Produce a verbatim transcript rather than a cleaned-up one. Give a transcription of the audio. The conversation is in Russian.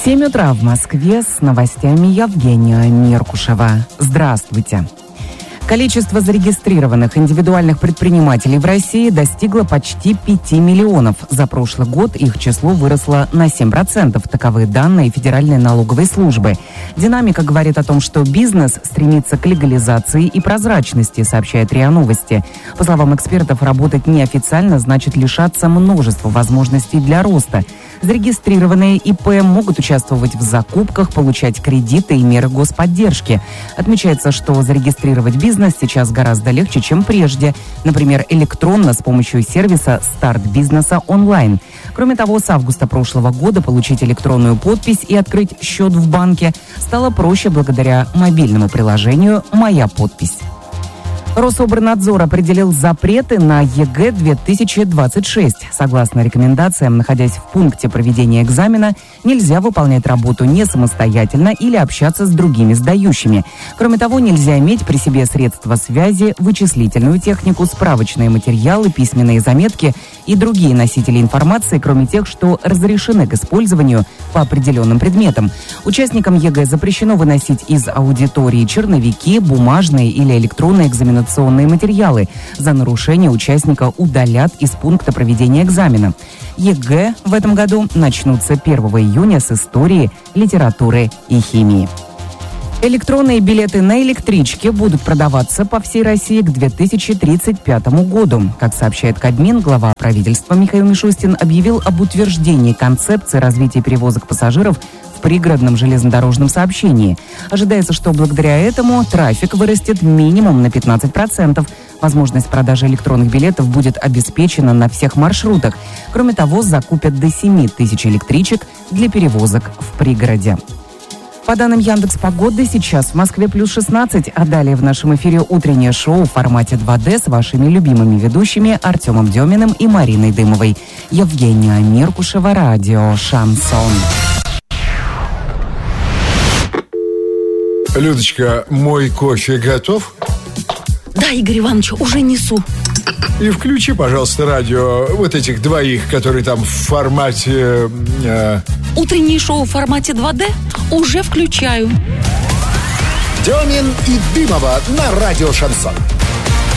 семь утра в Москве, с новостями Евгения Меркушева. Здравствуйте. Количество зарегистрированных индивидуальных предпринимателей в России достигло почти пяти миллионов. За прошлый год их число выросло на семь процентов. Таковы данные Федеральной налоговой службы. Динамика говорит о том, что бизнес стремится к легализации и прозрачности, сообщает РИА Новости. По словам экспертов, работать неофициально значит лишаться множества возможностей для роста. Зарегистрированные ИП могут участвовать в закупках, получать кредиты и меры господдержки. Отмечается, что зарегистрировать бизнес сейчас гораздо легче, чем прежде. Например, электронно с помощью сервиса «Старт бизнеса онлайн». Кроме того, с августа прошлого года получить электронную подпись и открыть счет в банке стало проще благодаря мобильному приложению «Моя подпись». Рособорнадзор определил запреты на ЕГЭ две тысячи двадцать шесть. Согласно рекомендациям, находясь в пункте проведения экзамена, нельзя выполнять работу не самостоятельно или общаться с другими сдающими. Кроме того, нельзя иметь при себе средства связи, вычислительную технику, справочные материалы, письменные заметки и другие носители информации, кроме тех, что разрешены к использованию по определенным предметам. Участникам ЕГЭ запрещено выносить из аудитории черновики, бумажные или электронные экзаменационные материалы. За нарушение участника удалят из пункта проведения экзамена. ЕГЭ в этом году начнутся первого июня с истории, литературы и химии. Электронные билеты на электричке будут продаваться по всей России к две тысячи тридцать пятому году. Как сообщает Кабмин, глава правительства Михаил Мишустин объявил об утверждении концепции развития перевозок пассажиров в пригородном железнодорожном сообщении. Ожидается, что благодаря этому трафик вырастет минимум на пятнадцать процентов. Возможность продажи электронных билетов будет обеспечена на всех маршрутах. Кроме того, закупят до семи тысяч электричек для перевозок в пригороде. По данным Яндекс.Погоды, сейчас в Москве плюс шестнадцать, а далее в нашем эфире утреннее шоу в формате два дэ с вашими любимыми ведущими Артемом Деминым и Мариной Дымовой. Евгения Меркушева, радио «Шансон». Людочка, мой кофе готов? Да, Игорь Иванович, уже несу. И включи, пожалуйста, радио вот этих двоих, которые там в формате... Э... Утреннее шоу в формате два дэ уже включаю. Демин и Дымова на радио «Шансон».